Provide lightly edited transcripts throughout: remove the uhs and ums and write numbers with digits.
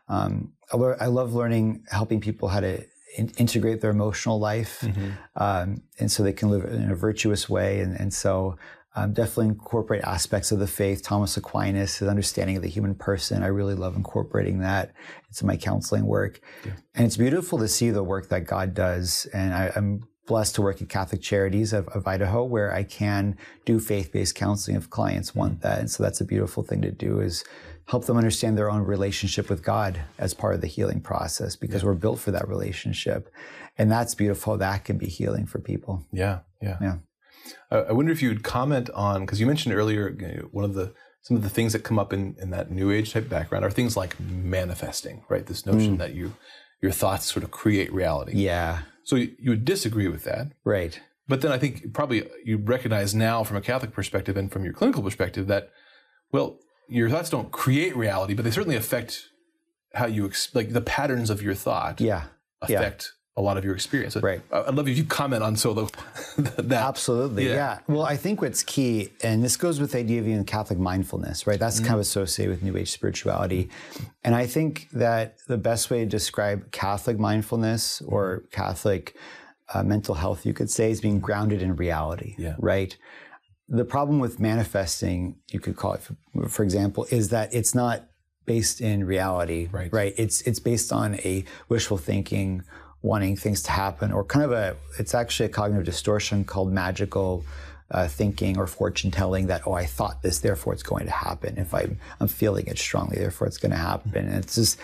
I love learning, helping people how to integrate their emotional life, and so they can live in a virtuous way. And so definitely incorporate aspects of the faith. Thomas Aquinas, his understanding of the human person, I really love incorporating that into my counseling work. Yeah. And it's beautiful to see the work that God does. And I'm blessed to work at Catholic Charities of Idaho, where I can do faith-based counseling if clients want that. And so that's a beautiful thing to do, is help them understand their own relationship with God as part of the healing process, because we're built for that relationship. And that's beautiful. That can be healing for people. Yeah. I wonder if you would comment on, because you mentioned earlier, some of the things that come up in that New Age type background are things like manifesting, right? This notion that your thoughts sort of create reality. Yeah. So you would disagree with that. Right. But then I think probably you recognize now from a Catholic perspective and from your clinical perspective that, well, your thoughts don't create reality, but they certainly affect how you, like the patterns of your thought affect a lot of your experience. Right. I'd love if you comment on that. Absolutely. Yeah. Well, I think what's key, and this goes with the idea of even Catholic mindfulness, right? That's kind of associated with New Age spirituality. And I think that the best way to describe Catholic mindfulness or Catholic mental health, you could say, is being grounded in reality, right? The problem with manifesting, you could call it, for example, is that it's not based in reality, right? It's based on a wishful thinking, wanting things to happen, or kind of it's actually a cognitive distortion called magical thinking or fortune telling, that, I thought this, therefore it's going to happen. If I'm feeling it strongly, therefore it's going to happen. And it's just,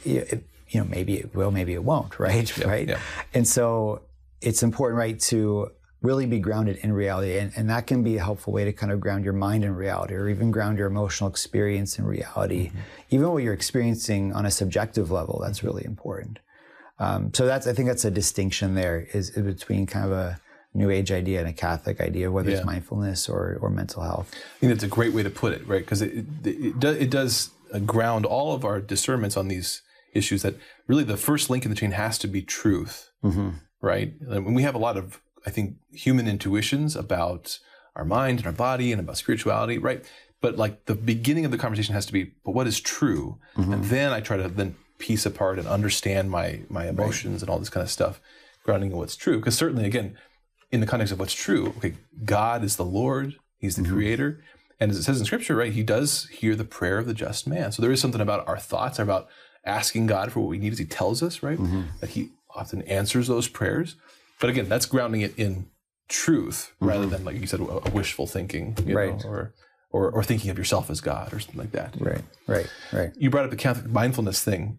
maybe it will, maybe it won't, right? Yeah. And so it's important, right, to really be grounded in reality. And that can be a helpful way to kind of ground your mind in reality, or even ground your emotional experience in reality. Even what you're experiencing on a subjective level, that's really important. So I think that's a distinction there, is between kind of a New Age idea and a Catholic idea, whether it's mindfulness or mental health. I think that's a great way to put it, right? Because it does ground all of our discernments on these issues, that really the first link in the chain has to be truth, right? And we have a lot of, I think, human intuitions about our mind and our body and about spirituality, right? But like the beginning of the conversation has to be, but what is true? And then I try to then piece apart and understand my emotions and all this kind of stuff, grounding in what's true. Because certainly, again, in the context of what's true, okay, God is the Lord, He's the Creator. And as it says in Scripture, right, He does hear the prayer of the just man. So there is something about our thoughts, about asking God for what we need, as He tells us, right, that He often answers those prayers. But again, that's grounding it in truth rather than, like you said, a wishful thinking, you know, or thinking of yourself as God or something like that. Right. You brought up the Catholic mindfulness thing.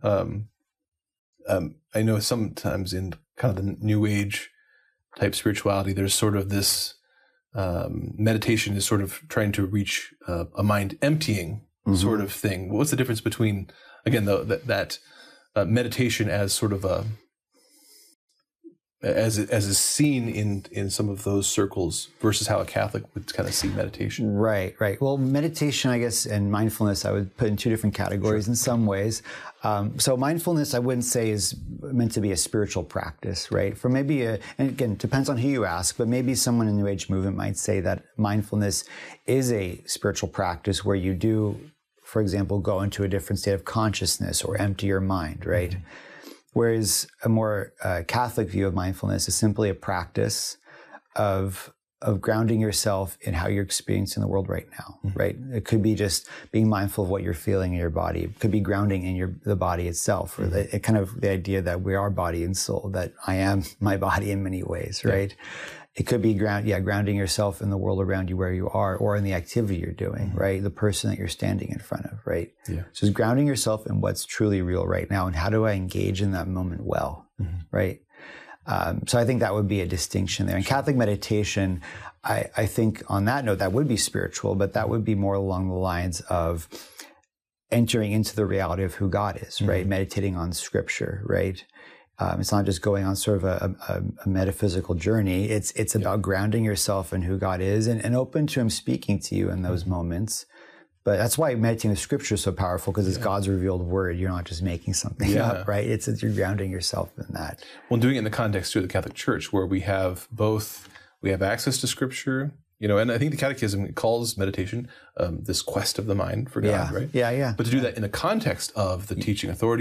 I know sometimes in kind of the New Age type spirituality, there's sort of this meditation is sort of trying to reach a mind emptying sort of thing. What's the difference between, again, that meditation as sort of as is seen in some of those circles versus how a Catholic would kind of see meditation? Right. Well, meditation, I guess, and mindfulness, I would put in two different categories in some ways. So mindfulness, I wouldn't say is meant to be a spiritual practice, right? For maybe and again, depends on who you ask, but maybe someone in the New Age movement might say that mindfulness is a spiritual practice where you do, for example, go into a different state of consciousness or empty your mind, right? Whereas a more Catholic view of mindfulness is simply a practice of grounding yourself in how you're experiencing the world right now, right? It could be just being mindful of what you're feeling in your body. It could be grounding in the body itself, or the idea that we are body and soul, that I am my body in many ways, right? It could be grounding yourself in the world around you where you are, or in the activity you're doing, right? The person that you're standing in front of, right? So it's grounding yourself in what's truly real right now, and how do I engage in that moment well, right? So I think that would be a distinction there. And Catholic meditation, I think on that note, that would be spiritual, but that would be more along the lines of entering into the reality of who God is, right? Meditating on Scripture, right? It's not just going on sort of a metaphysical journey. It's about grounding yourself in who God is and open to Him speaking to you in those moments. But that's why meditating with Scripture is so powerful, because it's God's revealed word. You're not just making something up, right? It's you're grounding yourself in that. Well, doing it in the context of the Catholic Church, where we have access to Scripture, and I think the Catechism calls meditation this quest of the mind for God, right? Yeah. But to do that in the context of the teaching authority